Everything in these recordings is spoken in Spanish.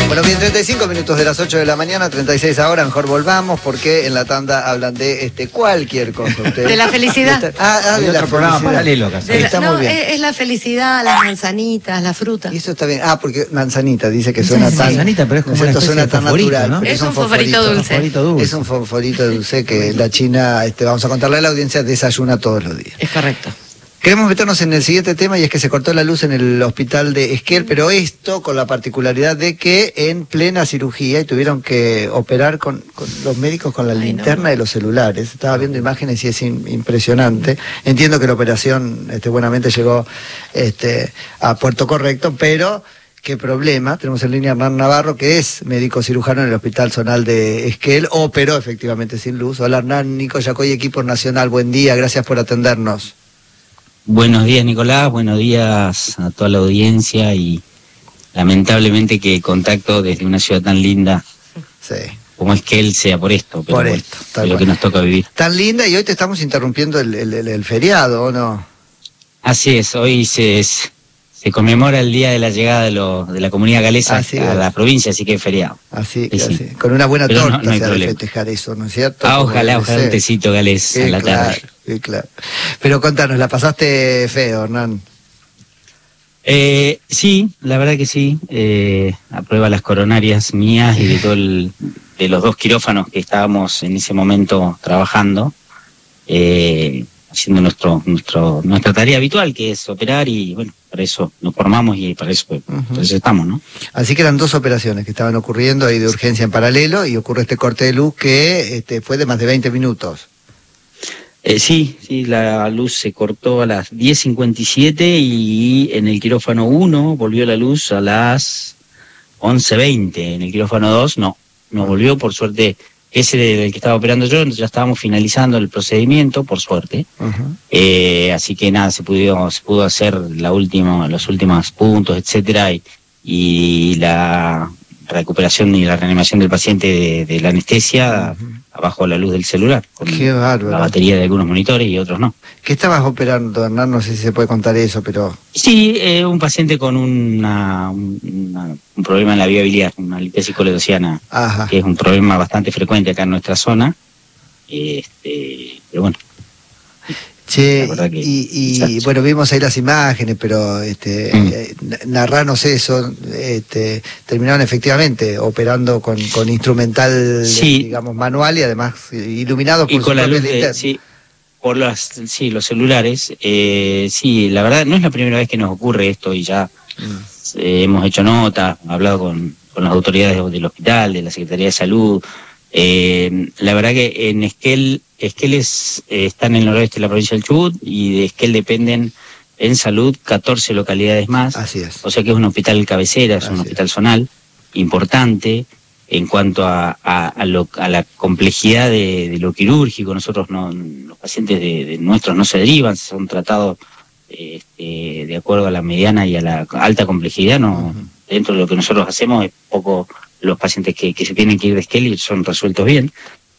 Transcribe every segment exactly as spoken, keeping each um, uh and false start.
Bueno, bien, treinta y cinco minutos de las ocho de la mañana, treinta y seis ahora, mejor volvamos porque en la tanda hablan de este cualquier cosa. Ustedes. De la felicidad. Ah, ah de la programa felicidad. paralelo casi. De la- Está no, muy bien. Es, es la felicidad, las manzanitas, la fruta. Y eso está bien. Ah, porque manzanita, dice que suena Sí. tan... Manzanita, pero es como ¿no una cierto? especie Suena de tan fosforito, natural. ¿no? Pero Es un fosforito dulce. Fosforito dulce. Es un fosforito dulce que la China, este, vamos a contarle a la audiencia, desayuna todos los días. Es correcto. Queremos meternos en el siguiente tema y es que se cortó la luz en el hospital de Esquel, pero esto con la particularidad de que en plena cirugía y tuvieron que operar con, con los médicos con la Ay, linterna no. de los celulares. Estaba viendo imágenes y es in- impresionante. Entiendo que la operación este, buenamente llegó este, a puerto correcto, pero qué problema. Tenemos en línea a Hernán Navarro, que es médico cirujano en el Hospital Zonal de Esquel, operó efectivamente sin luz. Hola Hernán, Nico Yacoy, equipo nacional, buen día, gracias por atendernos. Buenos días, Nicolás, buenos días a toda la audiencia y lamentablemente que contacto desde una ciudad tan linda Sí. como es que él sea por esto, pero Por bueno, esto, tal es lo cual. que nos toca vivir. Tan linda y hoy te estamos interrumpiendo el, el, el- el feriado, ¿o no? Así es, hoy se, se conmemora el día de la llegada de, lo, de la comunidad galesa Así a es. la provincia, así que es feriado. Así, Sí, sí. así. Con una buena Pero no- torta no hay se ha de problema. festejar eso, ¿no es cierto? Ah, Como ojalá, debe ojalá un ser. tecito galés Sí, a la claro, tarde. sí, claro. Pero contanos, ¿la pasaste feo, Hernán? Eh, sí, la verdad que sí. Eh, aprueba las coronarias mías y de todo el, de los dos quirófanos que estábamos en ese momento trabajando, eh, haciendo nuestro, nuestro, nuestra tarea habitual, que es operar y bueno, para eso nos formamos y para eso, para eso estamos, ¿no? Así que eran dos operaciones que estaban ocurriendo ahí de urgencia en paralelo y ocurre este corte de luz que este, fue de más de veinte minutos. Eh, sí, sí, la luz se cortó a las diez cincuenta y siete y en el quirófano uno volvió la luz a las once veinte. En el quirófano dos no, no volvió, por suerte. Ese del que estaba operando yo, ya estábamos finalizando el procedimiento, por suerte. Ujú. Eh, así que nada, se pudo, se pudo hacer la última, los últimos puntos, etcétera, y, y la recuperación y la reanimación del paciente de, de la anestesia abajo la luz del celular, con Qué bárbaro. la batería de algunos monitores y otros no. ¿Qué estabas operando, Hernán? No sé si se puede contar eso, pero... Sí, eh, un paciente con una, una- un problema en la viabilidad, una lipésis coledociana, Ajá. que es un problema bastante frecuente acá en nuestra zona. Este, pero bueno, Che, La verdad que- y, y, Exacto. bueno, vimos ahí las imágenes, pero este, Mm. eh, n- narranos eso, este, terminaron efectivamente operando con, con instrumental, Sí. digamos, manual y además eh, iluminados por y su con la propia luz de, linterna. sí, por las, sí, los celulares, eh, sí, la verdad no es la primera vez que nos ocurre esto y ya Mm. eh, hemos hecho nota, hablado con, con las autoridades del hospital, de la Secretaría de Salud. Eh, la verdad que en Esquel, Esquel es, eh, está en el noroeste de la provincia del Chubut y de Esquel dependen en salud catorce localidades más. Así es. O sea que es un hospital cabecera, es Así un es. hospital zonal importante en cuanto a, a, a, lo- a la complejidad de, de lo quirúrgico. Nosotros no, los pacientes de, de nuestros no se derivan, son tratados eh, este, de acuerdo a la mediana y a la alta complejidad. No, Ujú. dentro de lo que nosotros hacemos es poco los pacientes que, que se tienen que ir de Esquel y son resueltos bien.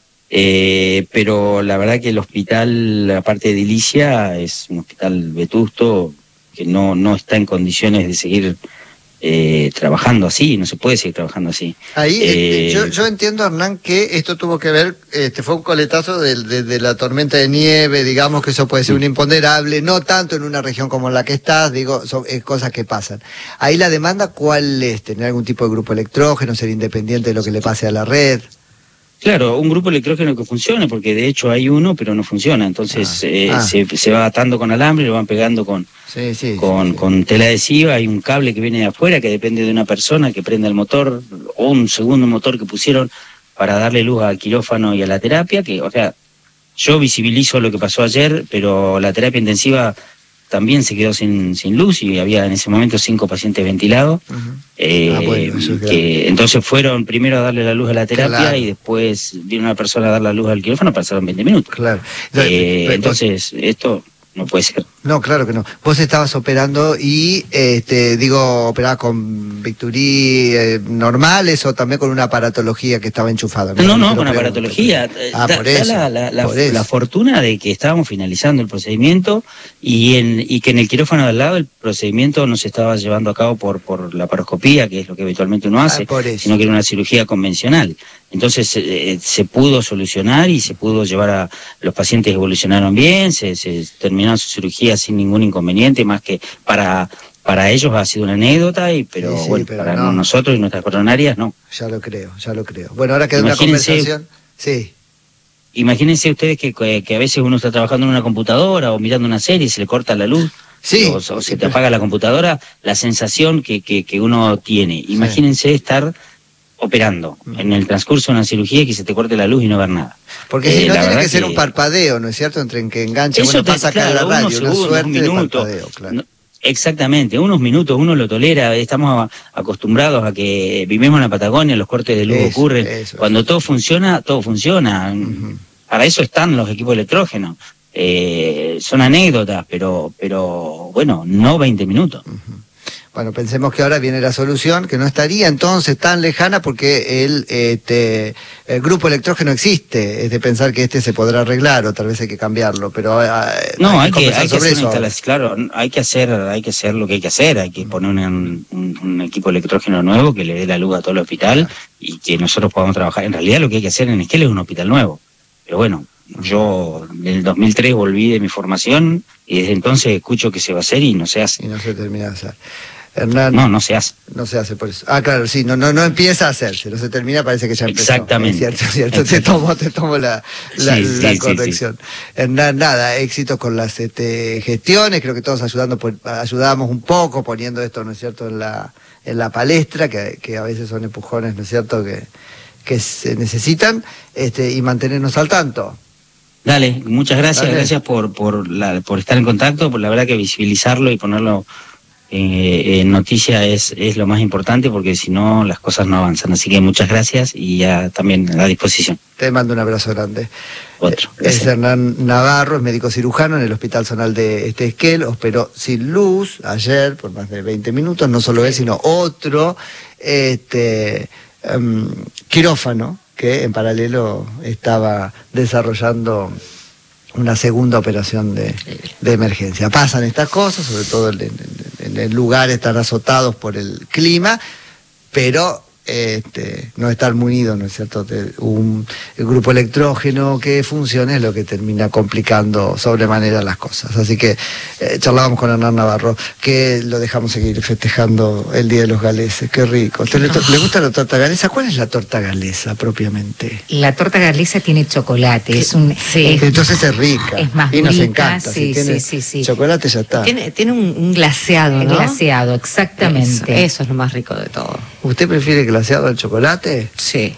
Eh, pero la verdad que el hospital, aparte de edilicia, es un hospital vetusto que no, no está en condiciones de seguir eh, trabajando así, no se puede seguir trabajando así. Ahí este, Eh, yo, yo entiendo, Hernán, que esto tuvo que ver, este, fue un coletazo de, de- de la tormenta de nieve, digamos que eso puede ser un imponderable, no tanto en una región como la que estás, digo, son eh, cosas que pasan. Ahí la demanda, ¿cuál es? ¿Tener algún tipo de grupo electrógeno, ser independiente de lo que le pase a la red? Claro, un grupo electrógeno que funcione, porque de hecho hay uno, pero no funciona. Entonces Ah, eh, ah. Se, se va atando con alambre, lo van pegando con, Sí, sí. con, sí, sí. con tela adhesiva. Hay un cable que viene de afuera que depende de una persona que prenda el motor, o un segundo motor que pusieron para darle luz al quirófano y a la terapia. Que, o sea, yo visibilizo lo que pasó ayer, pero la terapia intensiva también se quedó sin, sin luz y había en ese momento cinco pacientes ventilados. Ujú. Eh, Ah, bueno, eso es grave. que entonces fueron primero a darle la luz a la terapia Claro. y después vino una persona a dar la luz al quirófano, pasaron veinte minutos. Claro. Eh, pero- entonces, esto no puede ser. No, claro que no. Vos estabas operando y, este, digo, operabas con bisturí eh, normales o también con una aparatología que estaba enchufada. No, no, no con aparatología. Ah, da, por eso. Da la, la, la, por eso. la fortuna de que estábamos finalizando el procedimiento y, en, y que en el quirófano de al lado el procedimiento no se estaba llevando a cabo por, por la paroscopía, que es lo que habitualmente uno hace, ah, sino que era una cirugía convencional. Entonces eh, se pudo solucionar y se pudo llevar a... Los pacientes evolucionaron bien, se, se terminó su cirugía sin ningún inconveniente, más que para... Para ellos ha sido una anécdota, y pero sí, sí, bueno, pero para no. nosotros y nuestras coronarias no. Ya lo creo, ya lo creo. Bueno, ahora queda una Imagínense- conversación. Sí. Imagínense ustedes que, que, que a veces uno está trabajando en una computadora o mirando una serie y se le corta la luz, Sí. o, o se te apaga la computadora, la sensación que, que, que uno tiene. Imagínense estar operando Mm. en el transcurso de una cirugía y que se te corte la luz y no ver nada. Porque Eh, si no la tiene verdad que ser que- un parpadeo, ¿no es cierto? Entre en que enganche, Eso bueno, te- pasa acá en la claro, radio, unos una segundos, suerte un de minuto. parpadeo, claro. No, exactamente, unos minutos uno lo tolera, estamos a- acostumbrados a que vivimos en la Patagonia, los cortes de luz Eso, ocurren. eso, Cuando eso. todo funciona, todo funciona. Ujú. Para eso están los equipos electrógenos. Eh, son anécdotas, pero, pero bueno, no veinte minutos. Bueno, pensemos que ahora viene la solución, que no estaría entonces tan lejana porque el, este, el grupo electrógeno existe, es de pensar que este se podrá arreglar o tal vez hay que cambiarlo, pero eh, No, hay que, conversar hay que sobre hacer una eso. instalación, claro, hay que hacer, hay que hacer lo que hay que hacer, hay que poner un, un- un equipo electrógeno nuevo que le dé la luz a todo el hospital y que nosotros podamos trabajar. En realidad lo que hay que hacer en Esquel es un hospital nuevo, pero bueno, yo en el dos mil tres volví de mi formación y desde entonces escucho que se va a hacer y no se hace. Y no se termina de hacer. Hernán, No, no se hace. no se hace por eso. Ah, claro, sí, no, no, no empieza a hacerse, no se termina, parece que ya empezó. Exactamente. Es cierto, cierto, te tomo, te tomo la, la, Sí, la sí, sí, corrección. Hernán, nada, éxitos con las este, gestiones, creo que todos ayudando, por- ayudamos un poco poniendo esto, ¿no es cierto?, en la, en la palestra, que, que a veces son empujones, ¿no es cierto?, que, que se necesitan, este, y mantenernos al tanto. Dale, muchas gracias, Dale. gracias por, por, la, por estar en contacto, por la verdad que visibilizarlo y ponerlo eh, en noticia es, es lo más importante, porque si no las cosas no avanzan. Así que muchas gracias y ya también a la disposición. Te mando un abrazo grande. Otro. Es Gracias. Hernán Navarro, es médico cirujano en el Hospital Zonal de este Esquel, operó sin luz ayer por más de veinte minutos, no solo él, sino otro este, um, quirófano que en paralelo estaba desarrollando una segunda operación de, de emergencia. Pasan estas cosas, sobre todo en, en, en lugares tan azotados por el clima, pero este, no estar munido, ¿no es cierto?, de un el grupo electrógeno que funcione es lo que termina complicando sobremanera las cosas. Así que eh, charlábamos con Hernán Navarro, que lo dejamos seguir festejando el Día de los Galeses. Qué rico. ¿A usted le, to- le gusta la torta galesa? ¿Cuál es la torta galesa propiamente? La torta galesa tiene chocolate, es un Sí. es, Entonces es rica. es más y nos durita, encanta. sí, si tiene sí, sí, sí. chocolate ya está. Tiene, tiene un, un glaseado, ¿no? glaseado, exactamente. Eso, eso es lo más rico de todo. ¿Usted prefiere glaseado al chocolate? Sí.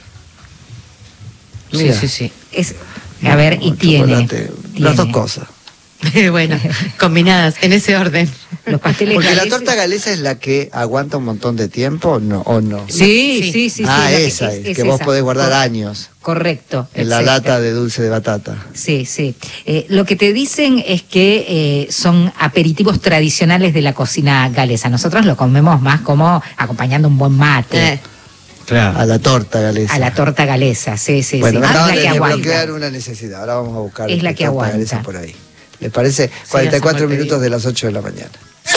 Mira. Sí, sí, sí. Es, a ver, y No, tiene, chocolate, Las dos tiene. cosas. Bueno, combinadas, en ese orden. Los pasteles Porque la galeses- torta galesa es la que aguanta un montón de tiempo, ¿no? ¿O no? Sí, Sí. sí, sí. sí, ah, la que- esa es, es que vos esa. podés guardar Cor- años Correcto. en la exacto. lata de dulce de batata. Sí, sí. Eh, lo que te dicen es que eh, son aperitivos tradicionales de la cocina galesa. Nosotros lo comemos más como acompañando un buen mate. Eh, Claro. A la torta galesa. A la torta galesa, sí, sí, bueno, sí. me Es acaban la de que aguanta. desbloquear una necesidad. Ahora vamos a buscar Es la este, que torta aguanta. galesa por ahí. ¿Les parece? cuarenta y cuatro hacemos el minutos pedido. de las ocho de la mañana.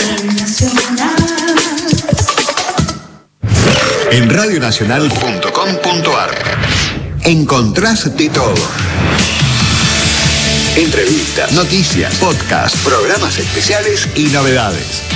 En radionacional punto com punto ar encontrás de todo. Entrevistas, noticias, podcasts, programas especiales y novedades.